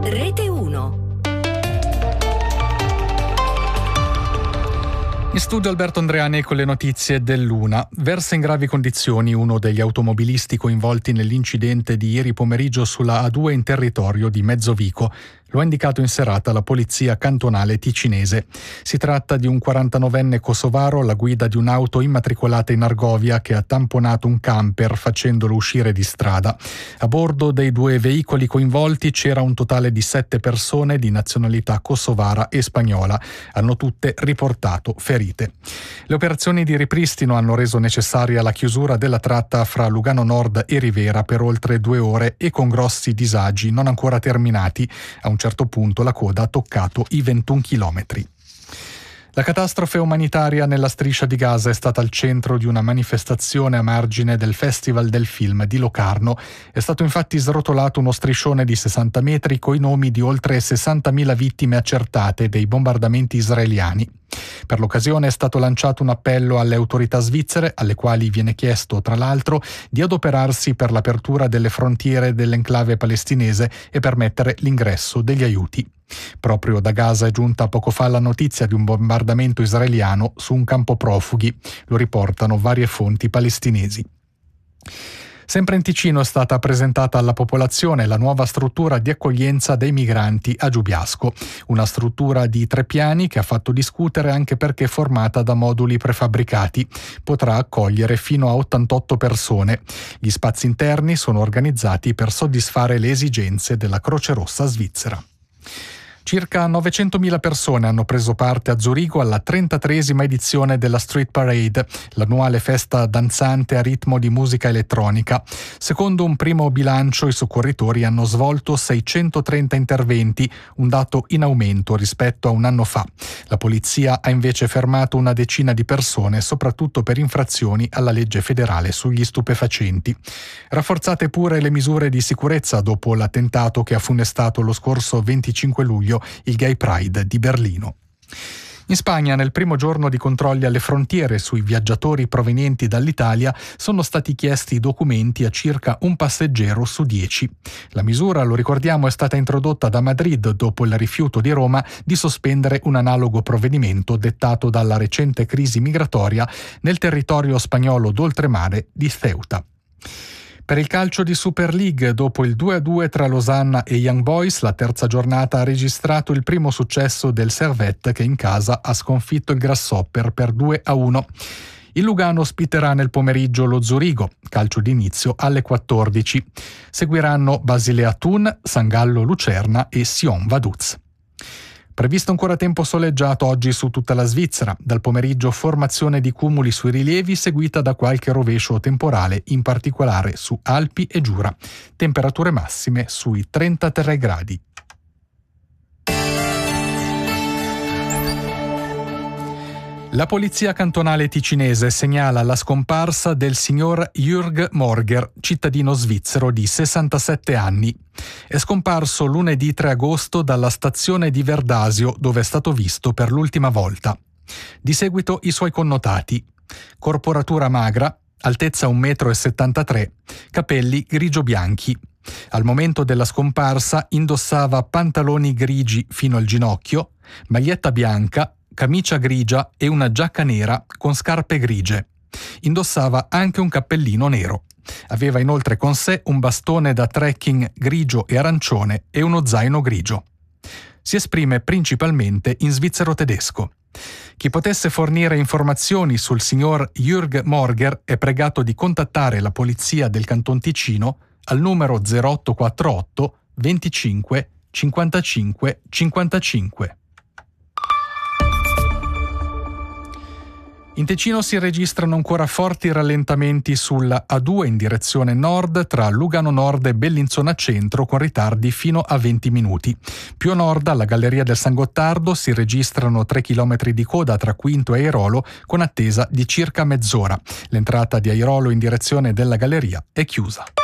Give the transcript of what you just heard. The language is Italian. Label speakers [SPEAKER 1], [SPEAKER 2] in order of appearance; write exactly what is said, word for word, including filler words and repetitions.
[SPEAKER 1] Rete uno.
[SPEAKER 2] In studio Alberto Andreani con le notizie dell'una. Versa in gravi condizioni uno degli automobilisti coinvolti nell'incidente di ieri pomeriggio sulla A due in territorio di Mezzovico. Lo ha indicato in serata la polizia cantonale ticinese. Si tratta di un quarantanovenne kosovaro alla guida di un'auto immatricolata in Argovia che ha tamponato un camper facendolo uscire di strada. A bordo dei due veicoli coinvolti c'era un totale di sette persone di nazionalità kosovara e spagnola. Hanno tutte riportato ferite. Le operazioni di ripristino hanno reso necessaria la chiusura della tratta fra Lugano Nord e Rivera per oltre due ore e con grossi disagi non ancora terminati. A un certo punto la coda ha toccato i ventuno chilometri. La catastrofe umanitaria nella striscia di Gaza è stata al centro di una manifestazione a margine del Festival del Film di Locarno. È stato infatti srotolato uno striscione di sessanta metri coi nomi di oltre sessantamila vittime accertate dei bombardamenti israeliani. Per l'occasione è stato lanciato un appello alle autorità svizzere, alle quali viene chiesto, tra l'altro, di adoperarsi per l'apertura delle frontiere dell'enclave palestinese e permettere l'ingresso degli aiuti. Proprio da Gaza è giunta poco fa la notizia di un bombardamento israeliano su un campo profughi. Lo riportano varie fonti palestinesi. Sempre in Ticino è stata presentata alla popolazione la nuova struttura di accoglienza dei migranti a Giubiasco, una struttura di tre piani che ha fatto discutere anche perché è formata da moduli prefabbricati. Potrà accogliere fino a ottantotto persone. Gli spazi interni sono organizzati per soddisfare le esigenze della Croce Rossa svizzera. Circa novecentomila persone hanno preso parte a Zurigo alla trentatreesima edizione della Street Parade, l'annuale festa danzante a ritmo di musica elettronica. Secondo un primo bilancio, i soccorritori hanno svolto seicentotrenta interventi, un dato in aumento rispetto a un anno fa. La polizia ha invece fermato una decina di persone, soprattutto per infrazioni alla legge federale sugli stupefacenti. Rafforzate pure le misure di sicurezza dopo l'attentato che ha funestato lo scorso venticinque luglio il Gay Pride di Berlino. In Spagna, nel primo giorno di controlli alle frontiere sui viaggiatori provenienti dall'Italia, sono stati chiesti documenti a circa un passeggero su dieci. La misura, lo ricordiamo, è stata introdotta da Madrid dopo il rifiuto di Roma di sospendere un analogo provvedimento dettato dalla recente crisi migratoria nel territorio spagnolo d'oltremare di Ceuta. Per il calcio di Super League, dopo il due a due tra Losanna e Young Boys, la terza giornata ha registrato il primo successo del Servette che in casa ha sconfitto il Grasshopper per due a uno. Il Lugano ospiterà nel pomeriggio lo Zurigo, calcio d'inizio alle quattordici. Seguiranno Basilea Thun, San Gallo Lucerna e Sion Vaduz. Previsto ancora tempo soleggiato oggi su tutta la Svizzera, dal pomeriggio formazione di cumuli sui rilievi seguita da qualche rovescio temporale, in particolare su Alpi e Giura. Temperature massime sui trentatré gradi. La polizia cantonale ticinese segnala la scomparsa del signor Jürg Morger, cittadino svizzero di sessantasette anni. È scomparso lunedì tre agosto dalla stazione di Verdasio, dove è stato visto per l'ultima volta. Di seguito i suoi connotati: corporatura magra, altezza un metro e settantatré, capelli grigio-bianchi. Al momento della scomparsa indossava pantaloni grigi fino al ginocchio, maglietta bianca, camicia grigia e una giacca nera con scarpe grigie. Indossava anche un cappellino nero. Aveva inoltre con sé un bastone da trekking grigio e arancione e uno zaino grigio. Si esprime principalmente in svizzero tedesco. Chi potesse fornire informazioni sul signor Jürg Morger è pregato di contattare la polizia del Canton Ticino al numero zero otto quattro otto venticinque cinquantacinque cinquantacinque. In Ticino si registrano ancora forti rallentamenti sulla A due in direzione nord tra Lugano Nord e Bellinzona Centro con ritardi fino a venti minuti. Più a nord, alla Galleria del San Gottardo, si registrano tre chilometri di coda tra Quinto e Airolo con attesa di circa mezz'ora. L'entrata di Airolo in direzione della Galleria è chiusa.